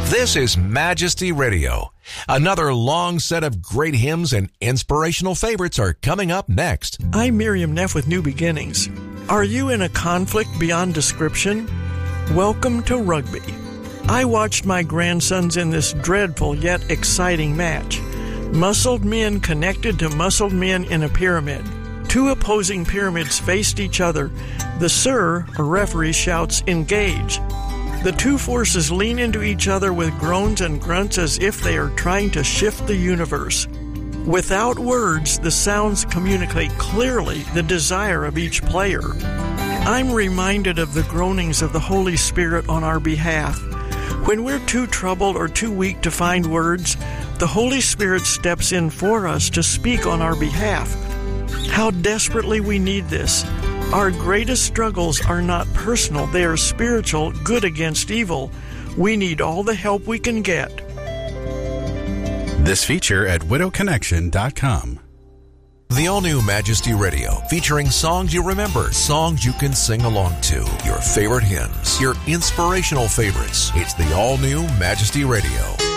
This is Majesty Radio. Another long set of great hymns and inspirational favorites are coming up next. I'm Miriam Neff with New Beginnings. Are you in a conflict beyond description? Welcome to rugby. I watched my grandsons in this dreadful yet exciting match. Muscled men connected to muscled men in a pyramid. Two opposing pyramids faced each other. The sir, or referee, shouts, "Engage." The two forces lean into each other with groans and grunts as if they are trying to shift the universe. Without words, the sounds communicate clearly the desire of each player. I'm reminded of the groanings of the Holy Spirit on our behalf. When we're too troubled or too weak to find words, the Holy Spirit steps in for us to speak on our behalf. How desperately we need this. Our greatest struggles are not personal, they are spiritual, good against evil. We need all the help we can get. This feature at widowconnection.com. The all-new Majesty Radio, featuring songs you remember, songs you can sing along to, your favorite hymns, your inspirational favorites. It's the all-new Majesty Radio.